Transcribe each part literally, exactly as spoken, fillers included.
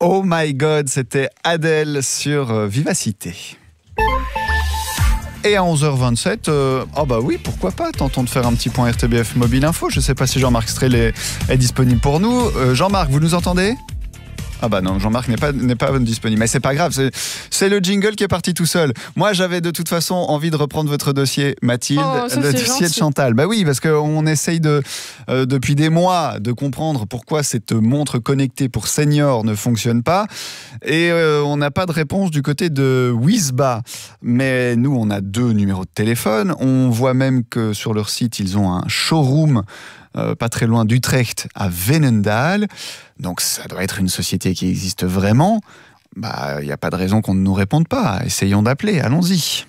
Oh my God, c'était Adèle sur euh, Vivacité. Et à onze heures vingt-sept, euh, oh bah oui, pourquoi pas, tentons de faire un petit point R T B F Mobile Info. Je ne sais pas si Jean-Marc Strel est, est disponible pour nous. Euh, Jean-Marc, vous nous entendez ? Ah bah non, Jean-Marc n'est pas, n'est pas disponible. Mais c'est pas grave, c'est, c'est le jingle qui est parti tout seul. Moi, j'avais de toute façon envie de reprendre votre dossier, Mathilde, oh, ça, le dossier gentil. de Chantal. Bah oui, parce qu'on essaye de, euh, depuis des mois de comprendre pourquoi cette montre connectée pour seniors ne fonctionne pas. Et euh, on n'a pas de réponse du côté de Wisba. Mais nous, on a deux numéros de téléphone. On voit même que sur leur site, ils ont un showroom Euh, pas très loin d'Utrecht, à Veenendaal. Donc ça doit être une société qui existe vraiment. Bah, il n'y a pas de raison qu'on ne nous réponde pas. Essayons d'appeler, allons-y.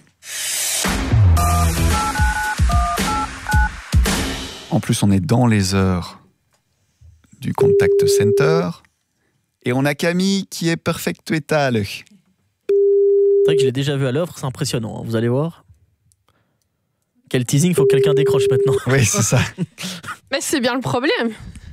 En plus, on est dans les heures du contact center. Et on a Camille qui est perfectuetale. C'est vrai que je l'ai déjà vu à l'œuvre, c'est impressionnant, hein, vous allez voir. Quel teasing, il faut que quelqu'un décroche maintenant. Oui, c'est ça. Mais c'est bien le problème.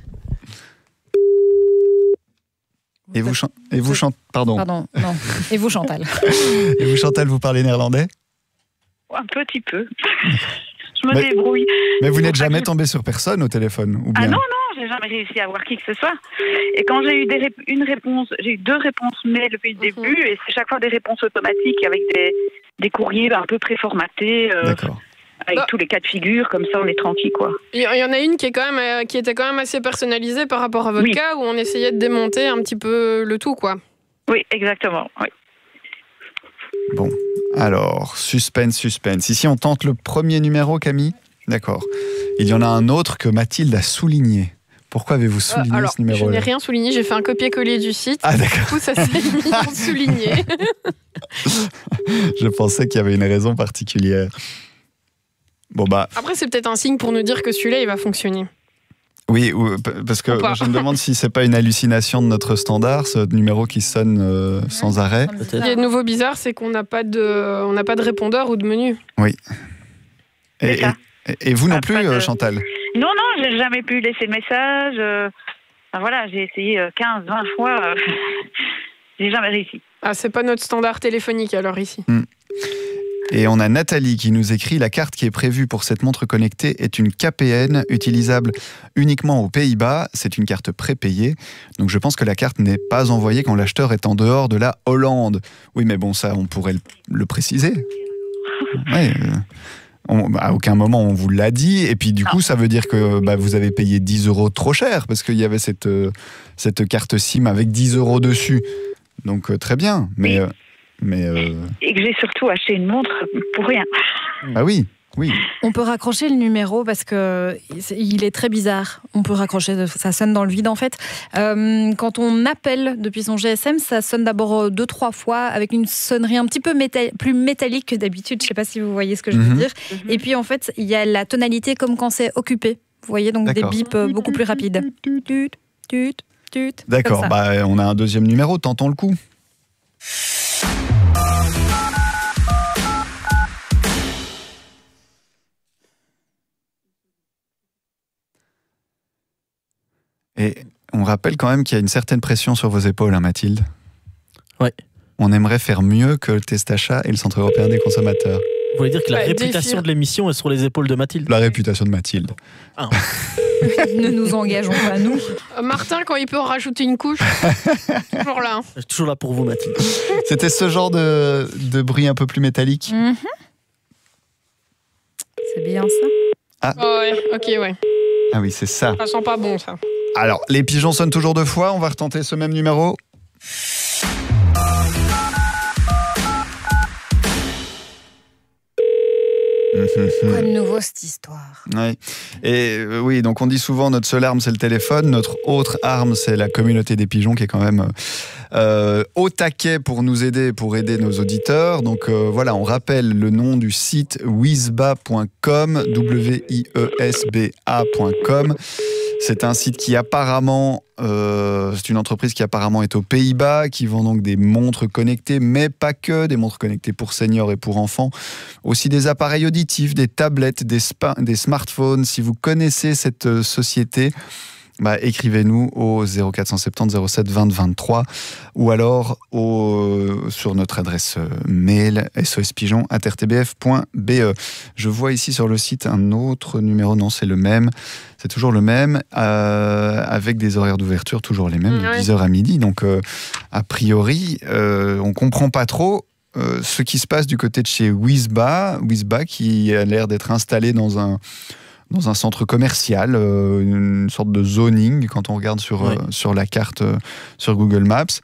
Et vous, chan- et vous chantez... Pardon. Pardon, non. Et vous, Chantal? Et vous, Chantal, vous parlez néerlandais? Un petit peu. Je me mais, débrouille. Mais vous n'êtes jamais tombé sur personne au téléphone, ou bien? Ah non, non, j'ai jamais réussi à voir qui que ce soit. Et quand j'ai eu des rép- une réponse, j'ai eu deux réponses mail depuis le début, mm-hmm. et c'est chaque fois des réponses automatiques avec des, des courriers un peu préformatés. Euh, D'accord. Avec bah, tous les cas de figure, comme ça on est tranquille, quoi. Il y en a une qui, est quand même, euh, qui était quand même assez personnalisée par rapport à votre oui. cas, où on essayait de démonter un petit peu le tout, quoi. Oui, exactement, oui. Bon, alors, suspense, suspense. Ici, on tente le premier numéro, Camille. D'accord. Il y en a un autre que Mathilde a souligné. Pourquoi avez-vous souligné euh, alors, ce numéro-là? Je n'ai rien souligné, j'ai fait un copier-coller du site. Ah, d'accord. Du coup, ça s'est mis en souligné. Je pensais qu'il y avait une raison particulière. Bon bah. Après, c'est peut-être un signe pour nous dire que celui-là, il va fonctionner. Oui, parce que je me demande si c'est pas une hallucination de notre standard, ce numéro qui sonne euh, sans arrêt. Ce qui est de nouveau bizarre, c'est qu'on n'a pas de, on n'a pas de répondeur ou de menu. Oui. Et, et, et vous non plus, de... Chantal? Non, non, j'ai jamais pu laisser le message. Euh... Enfin, voilà, j'ai essayé quinze, vingt fois. Euh... j'ai jamais réussi. Ah, c'est pas notre standard téléphonique alors ici. Hmm. Et on a Nathalie qui nous écrit « La carte qui est prévue pour cette montre connectée est une K P N utilisable uniquement aux Pays-Bas. C'est une carte prépayée. Donc je pense que la carte n'est pas envoyée quand l'acheteur est en dehors de la Hollande. » Oui, mais bon, ça, on pourrait le, le préciser. Ouais, euh, on, à aucun moment on vous l'a dit. Et puis du coup, ça veut dire que bah, vous avez payé dix euros trop cher parce qu'il y avait cette, euh, cette carte SIM avec dix euros dessus. Donc euh, très bien, mais... Euh, Mais euh... Et que j'ai surtout acheté une montre pour rien. Ah oui, oui. On peut raccrocher le numéro parce que il est très bizarre. On peut raccrocher, ça sonne dans le vide en fait. Euh, quand on appelle depuis son G S M, ça sonne d'abord deux, trois fois avec une sonnerie un petit peu méta- plus métallique que d'habitude. Je ne sais pas si vous voyez ce que je veux mm-hmm. dire. Mm-hmm. Et puis en fait, il y a la tonalité comme quand c'est occupé. Vous voyez, donc D'accord. des bips beaucoup plus rapides. Tut, tut, tut, D'accord, bah, on a un deuxième numéro, tentons le coup. Et on rappelle quand même qu'il y a une certaine pression sur vos épaules, hein, Mathilde. Oui. On aimerait faire mieux que le Testachat et le Centre européen des consommateurs. Vous voulez dire que la ouais, réputation défire. de l'émission est sur les épaules de Mathilde? La réputation de Mathilde. Ah. Ne nous engageons pas, nous. Euh, Martin, quand il peut en rajouter une couche, toujours là. Hein. Je suis toujours là pour vous, Mathilde. C'était ce genre de, de bruit un peu plus métallique. Mm-hmm. C'est bien ça. Ah. Oh ouais, ok, ouais. Ah oui, c'est ça. Ça sent pas bon, ça. Alors, les pigeons sonnent toujours deux fois. On va retenter ce même numéro. Quoi de nouveau cette histoire? Oui. Et euh, oui, donc on dit souvent notre seule arme c'est le téléphone, notre autre arme c'est la communauté des pigeons qui est quand même euh, au taquet pour nous aider, pour aider nos auditeurs. Donc euh, voilà, on rappelle le nom du site wisba point com, W I E S B A point com. C'est un site qui apparemment, euh, c'est une entreprise qui apparemment est aux Pays-Bas, qui vend donc des montres connectées, mais pas que, des montres connectées pour seniors et pour enfants, aussi des appareils auditifs, des tablettes, des, spa- des smartphones. Si vous connaissez cette société, bah, écrivez-nous au zéro quatre cent soixante-dix zéro sept vingt vingt-trois ou alors au, sur notre adresse mail s o s pigeon arobase r t b f point b e. Je vois ici sur le site un autre numéro, non c'est le même, c'est toujours le même, euh, avec des horaires d'ouverture toujours les mêmes, de Ouais. dix heures à midi, donc euh, a priori euh, on comprend pas trop euh, ce qui se passe du côté de chez Wizba, Wizba qui a l'air d'être installé dans un dans un centre commercial, euh, une sorte de zoning quand on regarde sur, Ouais. euh, sur la carte euh, sur Google Maps.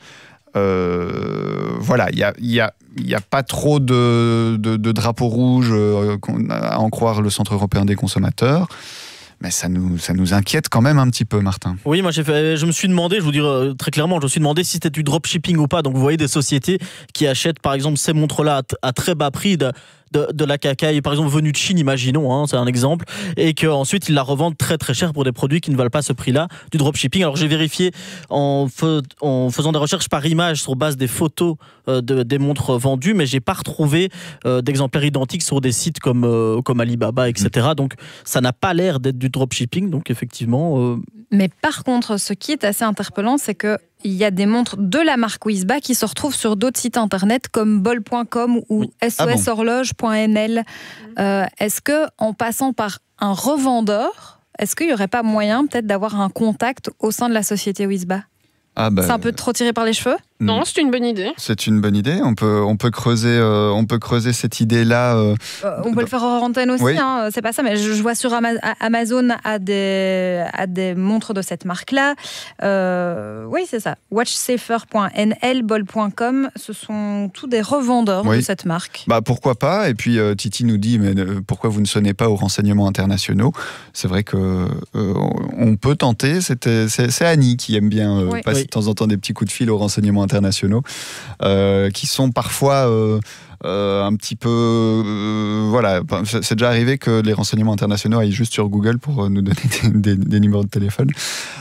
Euh, voilà, il n'y a, y a, y a pas trop de, de, de drapeaux rouges euh, à en croire le Centre européen des consommateurs. Mais ça nous, ça nous inquiète quand même un petit peu, Martin. Oui, moi j'ai fait, je me suis demandé, je vous dis euh, très clairement, je me suis demandé si c'était du dropshipping ou pas. Donc vous voyez des sociétés qui achètent par exemple ces montres-là à, t- à très bas prix de, de, de la cacaille, par exemple venue de Chine, imaginons, hein, c'est un exemple, et qu'ensuite ils la revendent très très cher pour des produits qui ne valent pas ce prix-là, du dropshipping. Alors j'ai vérifié en, fe- en faisant des recherches par image sur base des photos euh, de, des montres vendues, mais j'ai pas retrouvé euh, d'exemplaires identiques sur des sites comme, euh, comme Alibaba, et cetera. Donc ça n'a pas l'air d'être du dropshipping, donc effectivement... Euh... Mais par contre, ce qui est assez interpellant, c'est qu'il y a des montres de la marque Wizba qui se retrouvent sur d'autres sites internet comme bol point com ou Oui. s o s horloge point n l. Euh, est-ce que, en passant par un revendeur, est-ce qu'il n'y aurait pas moyen peut-être d'avoir un contact au sein de la société Wizba ? Ah bah, C'est un peu trop tiré par les cheveux ? Non, c'est une bonne idée. c'est une bonne idée. On peut, on peut creuser, euh, on peut creuser cette idée-là. euh, Euh, on peut le faire hors antenne aussi, Oui. hein, c'est pas ça, mais je, je vois sur Ama- Amazon à des, à des montres de cette marque-là. Euh, oui, c'est ça. watchsafer point n l, bol point com, ce sont tous des revendeurs Oui. de cette marque. Bah pourquoi pas. Et puis euh, Titi nous dit mais euh, pourquoi vous ne sonnez pas aux renseignements internationaux. C'est vrai que euh, on peut tenter. C'était, c'est, c'est Annie qui aime bien euh, Oui. passer Oui. de temps en temps des petits coups de fil aux renseignements internationaux, euh, qui sont parfois euh, euh, un petit peu euh, voilà. C'est c'est déjà arrivé que les renseignements internationaux aillent juste sur Google pour euh, nous donner des, des, des numéros de téléphone.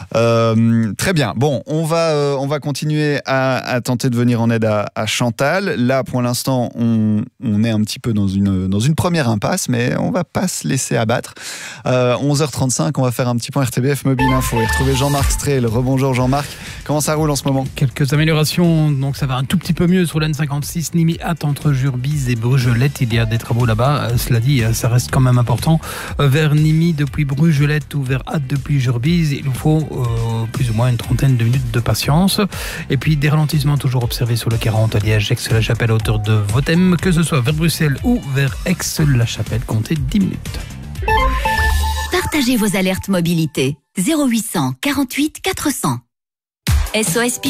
Euh, très bien. Bon, on va euh, on va continuer à, à tenter de venir en aide à, à Chantal. Là, pour l'instant, on, on est un petit peu dans une dans une première impasse, mais on va pas se laisser abattre. Euh, onze heures trente-cinq, on va faire un petit point R T B F Mobile Info et retrouver Jean-Marc Strehl. Rebonjour Jean-Marc. Comment ça roule en ce moment ? Quelques améliorations, donc ça va un tout petit peu mieux sur l'N cinquante-six, Nîmes-Hâte entre Jurbise et Brugelette. Il y a des travaux là-bas, euh, cela dit, euh, ça reste quand même important. Euh, vers Nîmes depuis Brugelette ou vers Hâte depuis Jurbise, il nous faut euh, plus ou moins une trentaine de minutes de patience. Et puis des ralentissements toujours observés sur le quarante à Liège, Aix-la-Chapelle à hauteur de Votem, que ce soit vers Bruxelles ou vers Aix-la-Chapelle, comptez dix minutes. Partagez vos alertes mobilité. zéro huit cents quarante-huit quatre cents. S O S